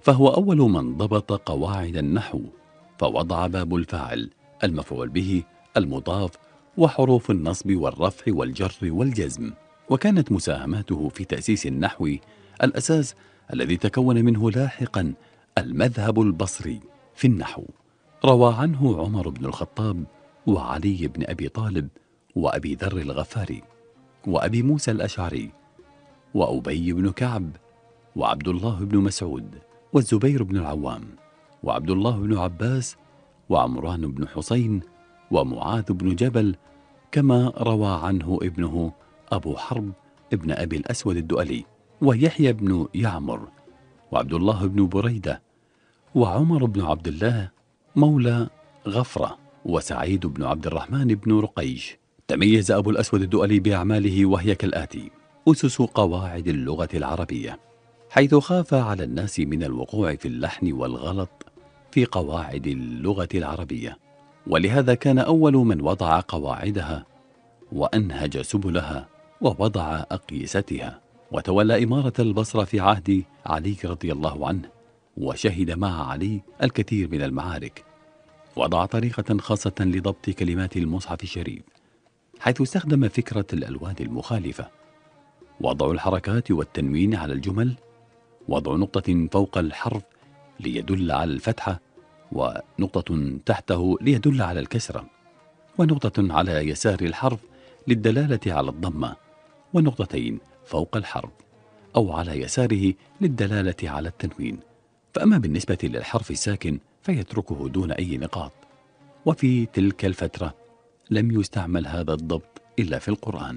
فهو أول من ضبط قواعد النحو، فوضع باب الفاعل، المفعول به، المضاف، وحروف النصب والرفع والجر والجزم. وكانت مساهماته في تأسيس النحو الأساس الذي تكون منه لاحقا المذهب البصري في النحو. روى عنه عمر بن الخطاب، وعلي بن أبي طالب، وأبي ذر الغفاري، وأبي موسى الأشعري، وأبي بن كعب، وعبد الله بن مسعود، والزبير بن العوام، وعبد الله بن عباس، وعمران بن حسين، ومعاذ بن جبل، كما روى عنه ابنه أبو حرب ابن أبي الأسود الدؤلي، ويحيى بن يعمر، وعبد الله بن بريدة، وعمر بن عبد الله مولى غفرة، وسعيد بن عبد الرحمن بن رقيش. تميز أبو الأسود الدؤلي بأعماله، وهي كالآتي: أسس قواعد اللغة العربية، حيث خاف على الناس من الوقوع في اللحن والغلط في قواعد اللغة العربية، ولهذا كان أول من وضع قواعدها وأنهج سبلها ووضع أقيستها. وتولى إمارة البصرة في عهد علي رضي الله عنه، وشهد مع علي الكثير من المعارك. وضع طريقة خاصة لضبط كلمات المصحف الشريف، حيث استخدم فكرة الألوان المخالفة، وضع الحركات والتنوين على الجمل، وضع نقطة فوق الحرف ليدل على الفتحة، ونقطة تحته ليدل على الكسرة، ونقطة على يسار الحرف للدلالة على الضمة، ونقطتين فوق الحرف أو على يساره للدلالة على التنوين. فأما بالنسبة للحرف الساكن فيتركه دون أي نقاط. وفي تلك الفترة لم يستعمل هذا الضبط إلا في القرآن.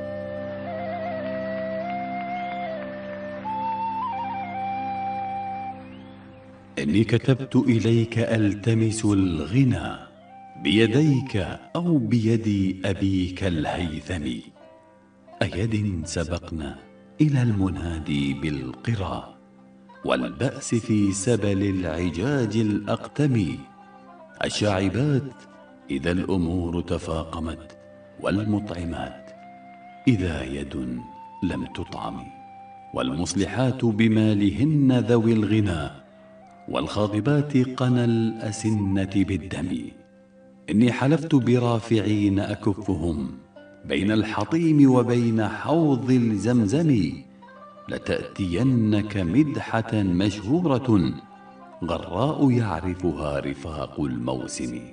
إني كتبت إليك ألتمس الغنى بيديك أو بيد أبيك الهيثم، أيد سبقنا إلى المنادي بالقرى، والبأس في سبل العجاج الأقتم، الشاعبات إذا الأمور تفاقمت، والمطعمات إذا يد لم تطعم، والمصلحات بمالهن ذوي الغنى، والخاضبات قنا الأسنة بالدم. إني حلفت برافعين أكفهم بين الحطيم وبين حوض الزمزم، لتأتينك مدحة مشهورة غراء يعرفها رفاق الموسم.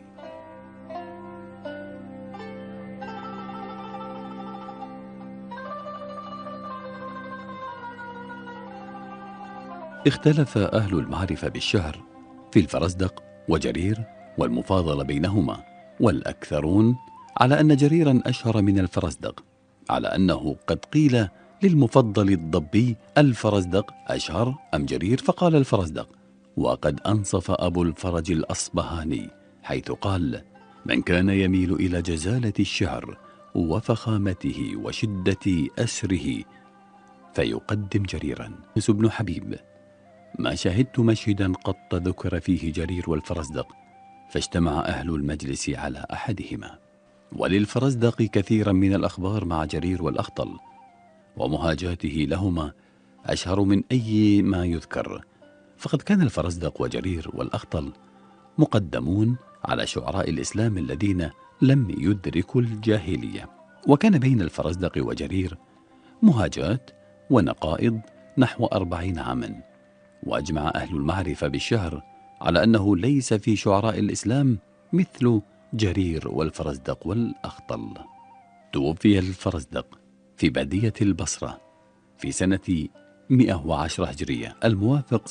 اختلف أهل المعرفة بالشعر في الفرزدق وجرير والمفاضلة بينهما، والأكثرون على أن جريرا أشهر من الفرزدق، على أنه قد قيل للمفضل الضبي: الفرزدق أشهر أم جرير؟ فقال الفرزدق. وقد أنصف أبو الفرج الأصبهاني حيث قال: من كان يميل إلى جزالة الشعر وفخامته وشدة أسره فيقدم جريرا. يونس بن حبيب: ما شهدت مشهدا قط ذكر فيه جرير والفرزدق، فاجتمع أهل المجلس على أحدهما. وللفرزدق كثيرا من الأخبار مع جرير والأخطل، ومهاجاته لهما أشهر من أي ما يذكر، فقد كان الفرزدق وجرير والأخطل مقدمون على شعراء الإسلام الذين لم يدركوا الجاهلية. وكان بين الفرزدق وجرير مهاجات ونقائض نحو 40 عاما. وأجمع أهل المعرفة بالشعر على أنه ليس في شعراء الإسلام مثل جرير والفرزدق والأخطل. توفي الفرزدق في بادية البصرة في سنة 110 هجرية الموافق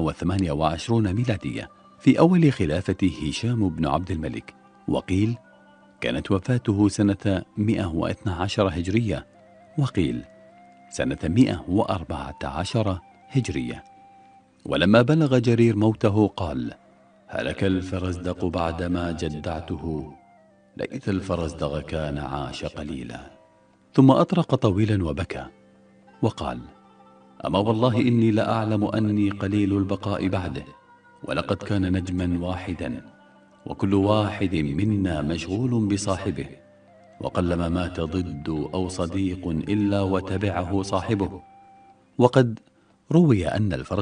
728 ميلادية، في أول خلافة هشام بن عبد الملك. وقيل كانت وفاته سنة 112 هجرية، وقيل سنة 114 هجرية. ولما بلغ جرير موته قال: هلك الفرزدق بعدما جدعته، ليت الفرزدق كان عاش قليلا. ثم أطرق طويلا وبكى وقال: أما والله إني لأعلم أني قليل البقاء بعده، ولقد كان نجما واحدا، وكل واحد منا مشغول بصاحبه، وقلما مات ضد أو صديق إلا وتبعه صاحبه. وقد روي أن الفرزدق